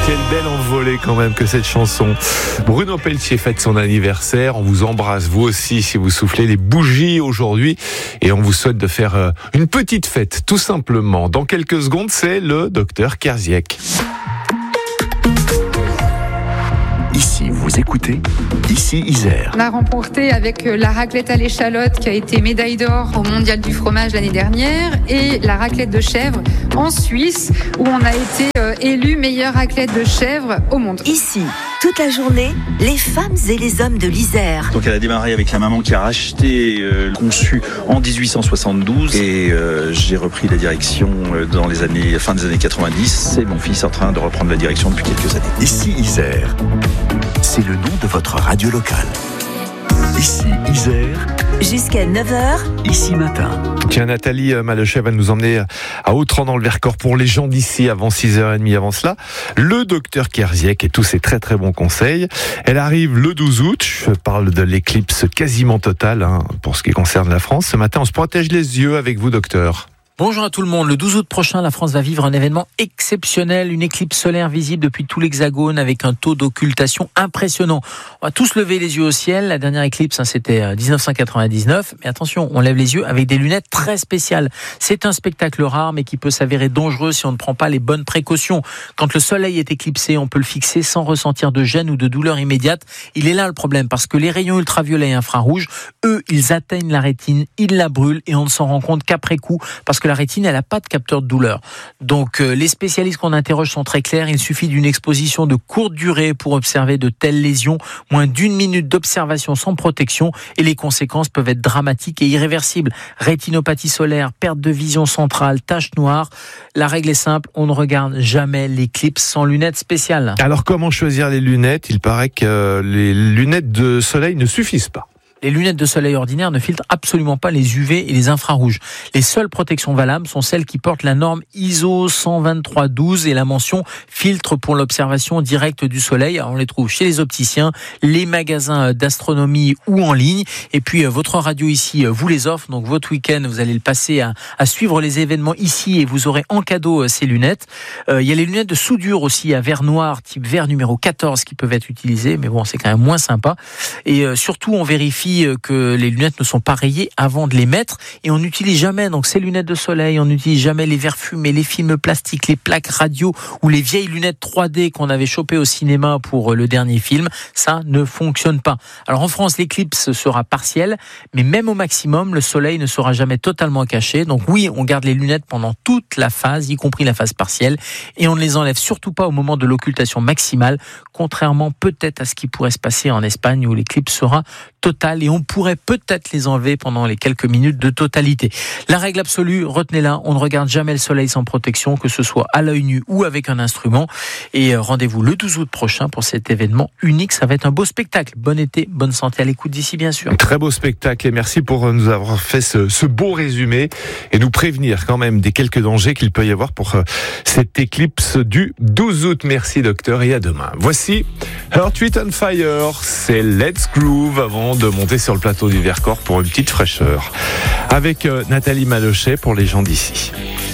Quelle belle envolée quand même que cette chanson. Bruno Pelletier fête son anniversaire. On vous embrasse, vous aussi, si vous soufflez les bougies aujourd'hui. Et on vous souhaite de faire une petite fête, tout simplement. Dans quelques secondes, c'est le docteur Kerziek. Ici, vous écoutez, ici Isère. On a remporté avec la raclette à l'échalote qui a été médaille d'or au Mondial du fromage l'année dernière et la raclette de chèvre en Suisse où on a été élu meilleure raclette de chèvre au monde. Ici, toute la journée, les femmes et les hommes de l'Isère. Donc elle a démarré avec la maman qui a racheté, conçu en 1872 et j'ai repris la direction dans les années, fin des années 90. C'est mon fils en train de reprendre la direction depuis quelques années. Ici Isère, c'est le nom de votre radio locale. Ici Isère, Jusqu'à 9h, ici matin. Tiens, Nathalie Malochet va nous emmener à Autran dans le Vercors pour les gens d'ici avant 6h30. Avant cela, le docteur Kerziek et tous ses très très bons conseils. Elle arrive le 12 août. Je parle de l'éclipse quasiment totale pour ce qui concerne la France. Ce matin, on se protège les yeux avec vous, docteur. Bonjour à tout le monde. Le 12 août prochain, la France va vivre un événement exceptionnel, une éclipse solaire visible depuis tout l'Hexagone avec un taux d'occultation impressionnant. On va tous lever les yeux au ciel. La dernière éclipse, c'était 1999. Mais attention, on lève les yeux avec des lunettes très spéciales. C'est un spectacle rare, mais qui peut s'avérer dangereux si on ne prend pas les bonnes précautions. Quand le soleil est éclipsé, on peut le fixer sans ressentir de gêne ou de douleur immédiate. Il est là le problème, parce que les rayons ultraviolets et infrarouges, eux, ils atteignent la rétine, ils la brûlent et on ne s'en rend compte qu'après coup, parce que la rétine, elle n'a pas de capteur de douleur. Donc, les spécialistes qu'on interroge sont très clairs. Il suffit d'une exposition de courte durée pour observer de telles lésions. Moins d'1 minute d'observation sans protection et les conséquences peuvent être dramatiques et irréversibles. Rétinopathie solaire, perte de vision centrale, taches noires. La règle est simple, on ne regarde jamais l'éclipse sans lunettes spéciales. Alors, comment choisir les lunettes ? Il paraît que les lunettes de soleil ne suffisent pas. Les lunettes de soleil ordinaires ne filtrent absolument pas les UV et les infrarouges. Les seules protections valables sont celles qui portent la norme ISO 12312 et la mention filtre pour l'observation directe du soleil. Alors on les trouve chez les opticiens, les magasins d'astronomie ou en ligne. Et puis votre radio ici vous les offre. Donc votre week-end, vous allez le passer à suivre les événements ici et vous aurez en cadeau ces lunettes. Il y a les lunettes de soudure aussi à verre noir, type verre numéro 14 qui peuvent être utilisées. Mais bon, c'est quand même moins sympa. Et surtout, on vérifie que les lunettes ne sont pas rayées avant de les mettre et on n'utilise jamais donc ces lunettes de soleil, on n'utilise jamais les verres fumés, les films plastiques, les plaques radio ou les vieilles lunettes 3D qu'on avait chopées au cinéma pour le dernier film. Ça ne fonctionne pas. Alors en France, l'éclipse sera partielle, mais même au maximum, le soleil ne sera jamais totalement caché. Donc oui, on garde les lunettes pendant toute la phase, y compris la phase partielle, et on ne les enlève surtout pas au moment de l'occultation maximale, contrairement peut-être à ce qui pourrait se passer en Espagne où l'éclipse sera totale et on pourrait peut-être les enlever pendant les quelques minutes de totalité. La règle absolue, retenez-la, on ne regarde jamais le soleil sans protection, que ce soit à l'œil nu ou avec un instrument. Et rendez-vous le 12 août prochain pour cet événement unique. Ça va être un beau spectacle. Bon été, bonne santé à l'écoute d'ici, bien sûr. Très beau spectacle et merci pour nous avoir fait ce beau résumé et nous prévenir quand même des quelques dangers qu'il peut y avoir pour cette éclipse du 12 août. Merci docteur et à demain. Voici Earth, Wind & Fire, c'est Let's Groove avant de monter sur le plateau du Vercors pour une petite fraîcheur avec Nathalie Malochet pour les gens d'ici.